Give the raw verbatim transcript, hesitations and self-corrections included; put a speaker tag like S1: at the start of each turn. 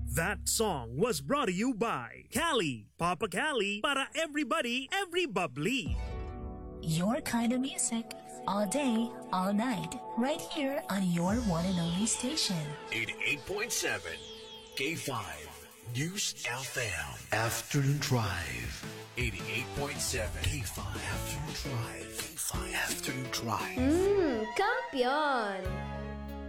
S1: That song was brought to you by Cali, Papa Cali, para everybody, every bubbly.
S2: Your kind of music, all day, all night, right here on your one and only station.
S3: eighty-eight point seven K five News F M.
S4: Afternoon Drive.
S3: eighty-eight point seven K five Afternoon Drive. K five Afternoon Drive.
S5: Mmm, kampiyon!